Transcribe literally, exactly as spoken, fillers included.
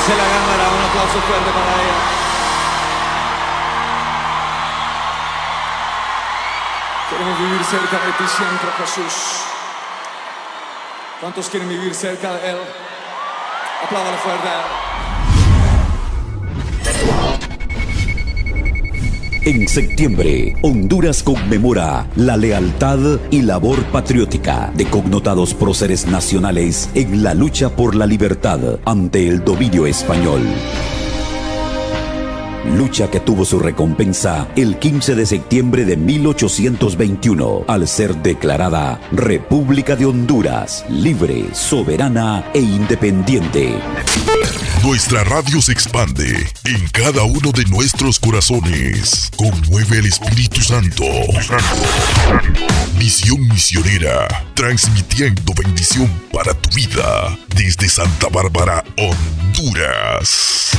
Marcela Gándara, un aplauso fuerte para ella. Queremos vivir cerca de ti siempre, Jesús. ¿Cuántos quieren vivir cerca de Él? Apláudale fuerte a Él. En septiembre, Honduras conmemora la lealtad y labor patriótica de connotados próceres nacionales en la lucha por la libertad ante el dominio español. Lucha que tuvo su recompensa el quince de septiembre de mil ochocientos veintiuno al ser declarada República de Honduras, libre, soberana e independiente. Nuestra radio se expande en cada uno de nuestros corazones. Conmueve el Espíritu Santo. Misión misionera, transmitiendo bendición para tu vida desde Santa Bárbara, Honduras.